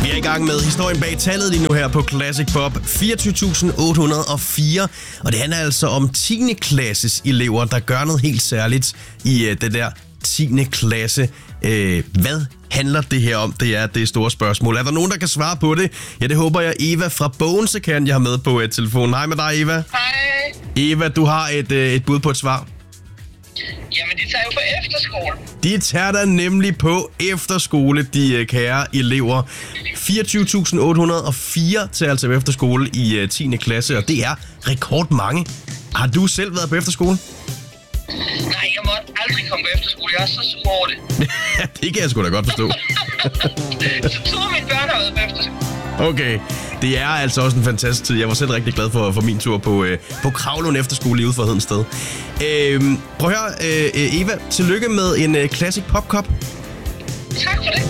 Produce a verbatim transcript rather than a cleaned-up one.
Vi er i gang med historien bag tallet lige nu her på Classic Pop. fireogtyve tusind otte hundrede og fire. Og det handler altså om tiende klasses elever, der gør noget helt særligt i uh, det der tiende klasse. Uh, hvad handler det her om? Det er det store spørgsmål. Er der nogen, der kan svare på det? Ja, det håber jeg. Eva fra Bogense kan jeg have med på et telefon. Hej med dig, Eva. Hej. Eva, du har et, uh, et bud på et svar. Jamen, de tager jo på efterskole. De tager der nemlig på efterskole, de kære elever. fireogtyve tusind otte hundrede og fire til altså på efterskole i tiende klasse, og det er rekordmange. Har du selv været på efterskole? Nej, jeg måtte aldrig komme på efterskole. Jeg er så sur over det. Det kan jeg sgu da godt forstå. Så to af mine børn har været på efterskole. Okay, det er altså også en fantastisk tid. Jeg var selv rigtig glad for, for min tur på, øh, på Kravlund Efterskole i ude for Hedensted. Øh, prøv at høre, øh, Eva, tillykke med en øh, Classic Pop Cup. Tak for det.